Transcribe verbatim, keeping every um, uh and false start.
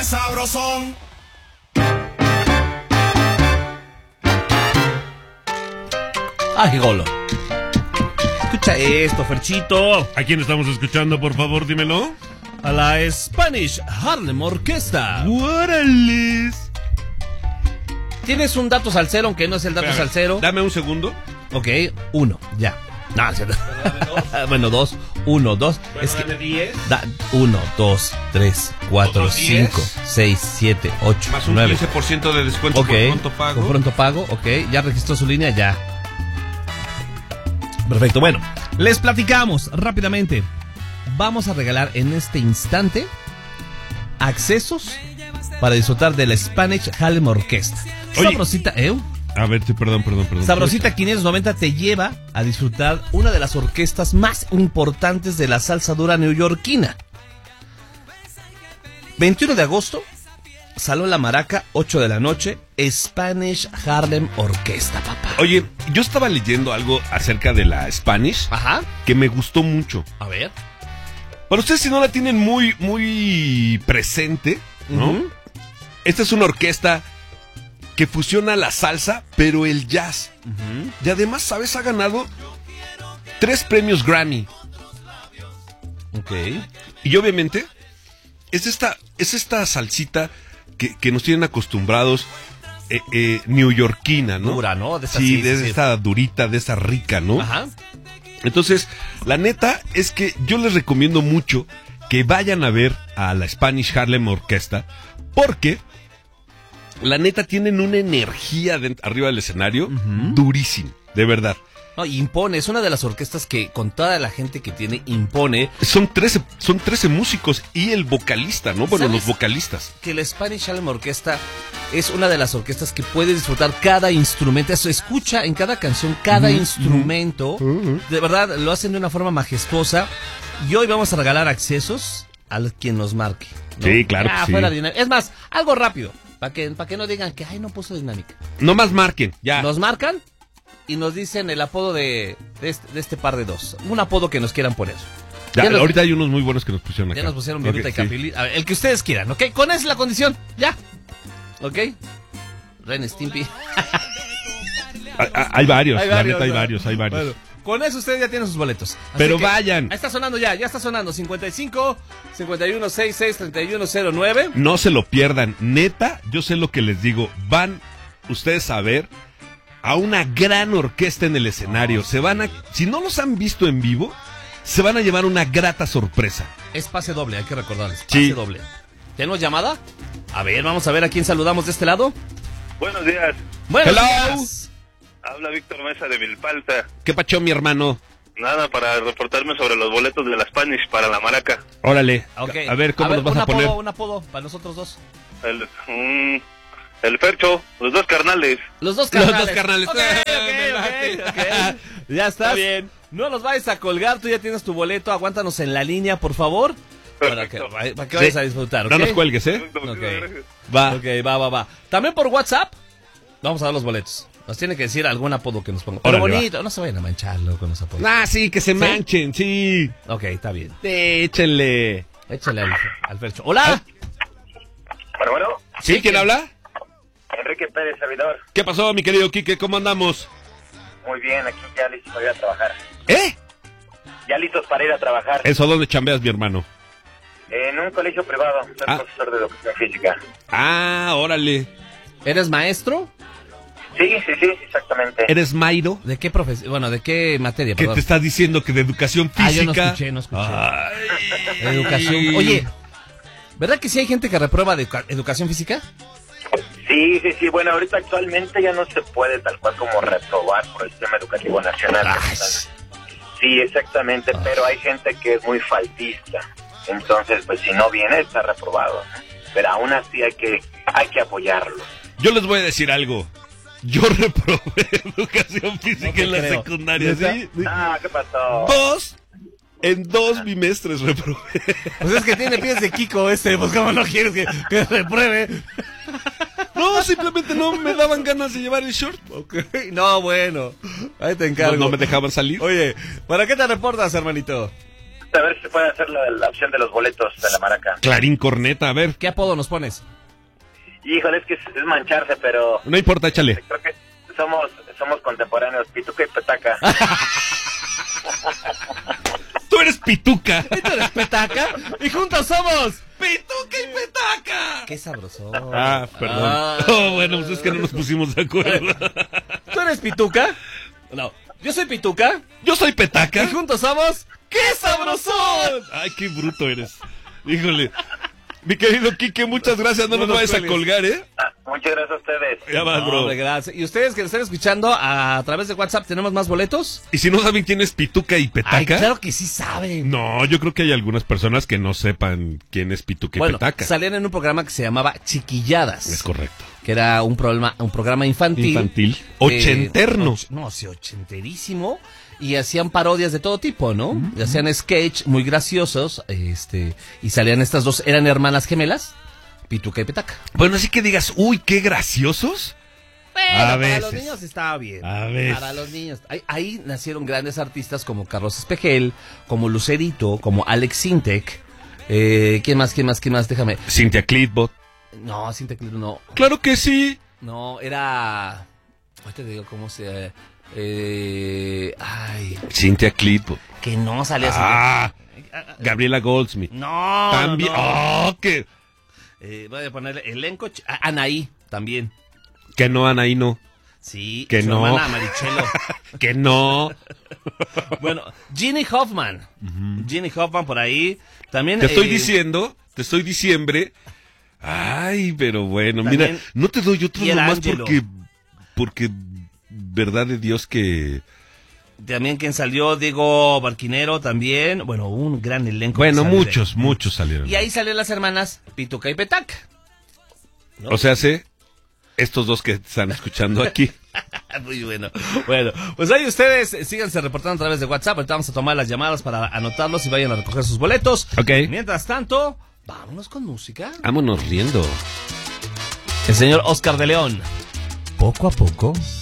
qué sabrosón. Ay, golo. Escucha esto, Ferchito. ¿A quién estamos escuchando, por favor, dímelo? A la Spanish Harlem Orquesta. ¡Órales! ¿Tienes un dato salsero, aunque no es el dato Espérame, salsero? Dame un segundo. Ok, uno, ya. No, es cierto. Bueno, dos, uno, dos. Bueno, es que dame diez. Da, uno, dos, tres, cuatro, Otros diez. cinco, seis, siete, ocho, Más un nueve. quince por ciento de descuento Ok, por pronto pago. con pronto pago, ok. Ya registró su línea, ya. Perfecto, bueno, les platicamos rápidamente. Vamos a regalar en este instante accesos para disfrutar de la Spanish Harlem Orquesta. Oye. Sabrosita, ¿eh? A ver, sí, perdón, perdón, perdón. Sabrosita quinientos noventa te lleva a disfrutar una de las orquestas más importantes de la salsa dura neoyorquina. veintiuno de agosto, Salón La Maraca, ocho de la noche, Spanish Harlem Orquesta, papá. Oye, yo estaba leyendo algo acerca de la Spanish Ajá. que me gustó mucho. A ver. Para ustedes, si no la tienen muy, muy presente, ¿no? Ujú. Esta es una orquesta que fusiona la salsa, pero el jazz. Uh-huh. Y además, ¿sabes? Ha ganado tres premios Grammy. Ok. Y obviamente, es esta, es esta salsita que, que nos tienen acostumbrados, eh, eh, neoyorquina, ¿no? Dura, ¿no? De esta, sí, sí, de sí, sí. esta durita, de esta rica, ¿no? Ajá. Entonces, la neta es que yo les recomiendo mucho que vayan a ver a la Spanish Harlem Orquesta, porque la neta tienen una energía de, arriba del escenario Ujú. durísima, de verdad. No, impone, es una de las orquestas que con toda la gente que tiene impone. Son trece, son trece músicos y el vocalista, ¿no? Bueno, ¿Sabes? los vocalistas. Que la Spanish Harlem Orquesta es una de las orquestas que puede disfrutar cada instrumento. Eso, escucha en cada canción cada Ujú, instrumento. ujú. De verdad, lo hacen de una forma majestuosa. Y hoy vamos a regalar accesos a quien nos marque, ¿no? Sí, claro Ah, que sí. fuera dinámica. Es más, algo rápido. Para que, para que no digan que, ay, no puso dinámica. No más marquen, ya. Nos marcan y nos dicen el apodo de, de, este, de este par de dos. Un apodo que nos quieran poner. Ya, Ya nos- ahorita hay unos muy buenos que nos pusieron acá. Ya nos pusieron Ok, Viruta y sí. Capili. A ver, el que ustedes quieran, ¿ok? Con esa es la condición. Ya. ¿Ok? Ren Stimpy. Ah, ah, Hay varios, Hay la varios, neta hay ¿no? varios, hay varios. Bueno, con eso ustedes ya tienen sus boletos. Así Pero que, vayan. Ahí está sonando ya, ya está sonando. cincuenta y cinco, cincuenta y uno, sesenta y seis, treinta y uno cero nueve. No se lo pierdan, neta, yo sé lo que les digo. Van ustedes a ver a una gran orquesta en el escenario. Se van a, si no los han visto en vivo, se van a llevar una grata sorpresa. Es pase doble, hay que recordarles. Pase Sí. doble. ¿Tenemos llamada? A ver, vamos a ver a quién saludamos de este lado. Buenos días, Buenos Hello. días. habla Víctor Mesa de Milpalta. ¿Qué pacho, mi hermano? Nada, para reportarme sobre los boletos de la Spanish para la Maraca. Órale. Ok. A ver, ¿cómo a ver, los vas un a apodo, poner? Un apodo para nosotros dos. El, mm, el Fercho, los dos carnales. Los dos Los carnales. dos carnales. Ok, Me ok, late. ok, ok. Ya estás. Está bien. No los vayas a colgar, tú ya tienes tu boleto. Aguántanos en la línea, por favor. Para que, Perfecto. para que vayas Sí. a disfrutar, ¿ok? No nos cuelgues, ¿eh? Perfecto, Ok. muchas gracias. Va. Ok, va, va, va. También por WhatsApp vamos a dar los boletos. Nos tiene que decir algún apodo que nos ponga. Pero Órale, bonito, no se vayan a mancharlo con los apodos. Ah, sí, que se ¿Sí? manchen, sí. Ok, está bien. Échenle. Échale al, al Fercho. ¡Hola! Bueno, bueno, ¿Sí? ¿Quién habla? Enrique Pérez, servidor. ¿Qué pasó, mi querido Quique? ¿Cómo andamos? Muy bien, aquí ya listos para ir a trabajar. ¿Eh? Ya listos para ir a trabajar. ¿Eso dónde chambeas, mi hermano? En un colegio privado, soy Ah. profesor de educación física. Ah, órale. ¿Eres maestro? Sí, sí, sí, exactamente. ¿Eres Mairo? ¿De qué profesión? Bueno, ¿de qué materia? ¿Qué Perdón. te estás diciendo? ¿Que de educación Ah, yo física? no escuché, no escuché. Ay. Educación. Oye, ¿verdad que sí hay gente que reprueba de educa- educación física? Sí, sí, sí. Bueno, ahorita actualmente ya no se puede tal cual como reprobar por el sistema educativo nacional. Ay. Sí, exactamente, Ay. pero hay gente que es muy faltista. Entonces, pues si no viene, está reprobado. Pero aún así hay que hay que apoyarlo. Yo les voy a decir algo. Yo reprobé educación física No te en la creo. secundaria, ¿Neta? ¿sí? Ah, ¿qué pasó? Dos, en dos bimestres reprobé. Pues es que tiene pies de Kiko este, pues cómo no quieres que, que repruebe. No, simplemente no me daban ganas de llevar el short. Ok, no, bueno, ahí te No, encargo. no me dejaban salir. Oye, ¿para qué te reportas, hermanito? A ver si se puede hacer la, la opción de los boletos de la maraca. Clarín Corneta, a ver. ¿Qué apodo nos pones? Híjole, es que es, es mancharse, pero No importa, échale. creo que somos somos contemporáneos, Pituca y Petaca. Tú eres Pituca. ¿Tú eres Petaca? Y juntos somos Pituca y Petaca. ¡Qué sabroso! Ah, perdón. Ah. Oh, bueno, pues es que no nos pusimos de acuerdo. ¿Tú eres Pituca? No. Yo soy Pituca. Yo soy Petaca. Y juntos somos ¡Qué sabrosón! Ay, qué bruto eres. Híjole. Mi querido Quique, muchas gracias. No, No nos nos vayas a cuelgues. colgar, ¿eh? Ah, muchas gracias a ustedes. Ya vas, No, bro. hombre, gracias. ¿Y ustedes que nos están escuchando a través de WhatsApp, tenemos más boletos? Y si no saben quién es Pituca y Petaca. Ay, claro que sí saben. No, yo creo que hay algunas personas que no sepan quién es Pituca y Bueno, Petaca. salían en un programa que se llamaba Chiquilladas. Es correcto. Que era un programa, un programa infantil. Infantil. eh, Ochenterno. och- no, sí, ochenterísimo. Y hacían parodias de todo tipo, ¿no? Y hacían sketch muy graciosos. Este, y salían estas dos, eran hermanas gemelas, Pituca y Petaca. Bueno, así que digas, uy, qué graciosos. Bueno, A para veces. los niños estaba bien. A veces. Para los niños. Ahí, ahí nacieron grandes artistas como Carlos Espejel, como Lucerito, como Alex Sintek. Eh, ¿Quién más, quién más, quién más? Déjame. Cynthia Clitbot. No, Sintek no. Claro que sí. No, era... Ahorita te digo cómo se... Eh, ay, Cynthia Clitbot. que no salía así. Ah, Gabriela Goldsmith. No, También. no, no. Oh, que, Eh, voy a ponerle elenco. ch- ah, Anaí, también. que no, Anaí, no. Sí, Que su no. hermana Marichelo. Que no. Bueno, Ginny Hoffman. Ginny Hoffman por ahí. También. Te estoy eh, diciendo, te estoy diciembre. Ay, pero bueno, mira, También no te doy otro Pier nomás Angelo. porque, porque, verdad de Dios que... También quien salió, Diego Barquinero también. Bueno, un gran elenco. Bueno, que sale de- muchos, muchos salieron. Y ahí salieron las hermanas Pituca y Petaca. ¿no? O sea, sé, estos dos que están escuchando aquí. Muy bueno. Bueno, pues ahí ustedes eh, síganse reportando a través de WhatsApp. Ahorita vamos a tomar las llamadas para anotarlos y vayan a recoger sus boletos. Ok. Mientras tanto, vámonos con música. Vámonos riendo. El señor Oscar de León. Poco a poco